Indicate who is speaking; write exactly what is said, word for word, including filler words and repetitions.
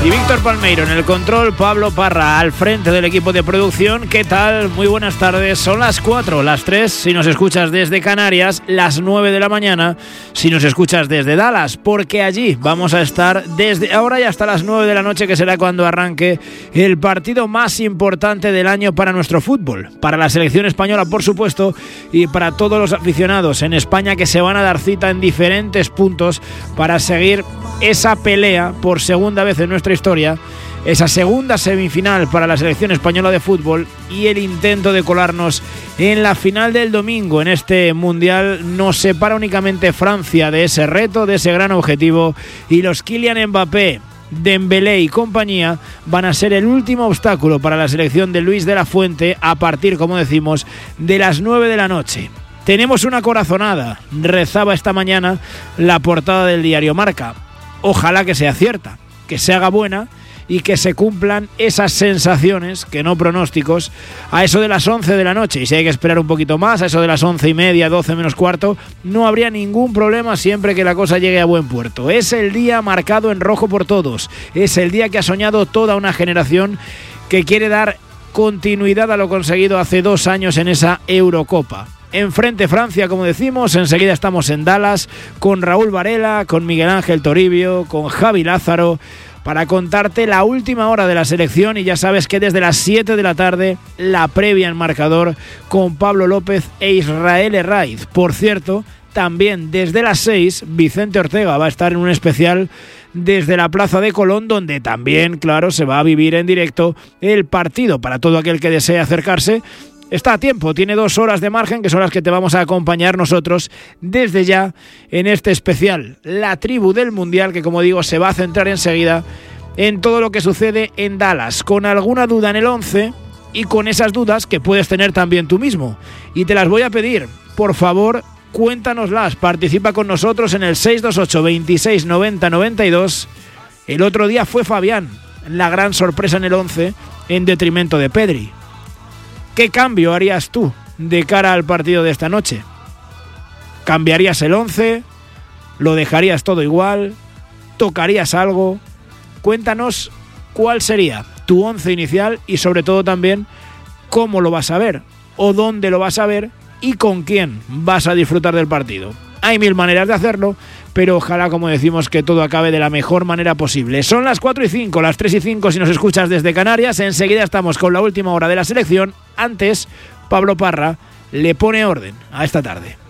Speaker 1: Y Víctor Palmeiro en el control, Pablo Parra al frente del equipo de producción. ¿Qué tal? Muy buenas tardes. Son las cuatro, las tres si nos escuchas desde Canarias, las nueve de la mañana si nos escuchas desde Dallas, porque allí vamos a estar desde ahora y hasta las nueve de la noche, que será cuando arranque el partido más importante del año para nuestro fútbol, para la selección española, por supuesto, y para todos los aficionados en España que se van a dar cita en diferentes puntos para seguir esa pelea por segunda vez en nuestra historia, esa segunda semifinal para la selección española de fútbol y el intento de colarnos en la final del domingo. En este mundial nos separa únicamente Francia de ese reto, de ese gran objetivo, y los Kylian Mbappé, Dembélé y compañía van a ser el último obstáculo para la selección de Luis de la Fuente a partir, como decimos, de las nueve de la noche. Tenemos una corazonada, rezaba esta mañana la portada del diario Marca. Ojalá que sea cierta, que se haga buena y que se cumplan esas sensaciones, que no pronósticos, a eso de las once de la noche. Y si hay que esperar un poquito más, a eso de las once y media, doce menos cuarto, no habría ningún problema siempre que la cosa llegue a buen puerto. Es el día marcado en rojo por todos. Es el día que ha soñado toda una generación que quiere dar continuidad a lo conseguido hace dos años en esa Eurocopa. Enfrente Francia, como decimos, enseguida estamos en Dallas con Raúl Varela, con Miguel Ángel Toribio, con Javi Lázaro, para contarte la última hora de la selección. Y ya sabes que desde las siete de la tarde la previa en marcador con Pablo López e Israel Herraiz. Por cierto, también desde las seis Vicente Ortega va a estar en un especial desde la Plaza de Colón, donde también, claro, se va a vivir en directo el partido para todo aquel que desee acercarse. Está a tiempo, tiene dos horas de margen, que son las que te vamos a acompañar nosotros desde ya en este especial, la tribu del Mundial, que como digo se va a centrar enseguida en todo lo que sucede en Dallas, con alguna duda en el once y con esas dudas que puedes tener también tú mismo. Y te las voy a pedir, por favor, cuéntanoslas, participa con nosotros en el seis dos ocho, veintiséis, noventa, noventa y dos. El otro día fue Fabián la gran sorpresa en el once en detrimento de Pedri. ¿Qué cambio harías tú de cara al partido de esta noche? ¿Cambiarías el once? ¿Lo dejarías todo igual? ¿Tocarías algo? Cuéntanos cuál sería tu once inicial y sobre todo también cómo lo vas a ver o dónde lo vas a ver y con quién vas a disfrutar del partido. Hay mil maneras de hacerlo, pero ojalá, como decimos, que todo acabe de la mejor manera posible. Son las cuatro y cinco, las tres y cinco si nos escuchas desde Canarias. Enseguida estamos con la última hora de la selección. Antes, Pablo Parra le pone orden a esta tarde.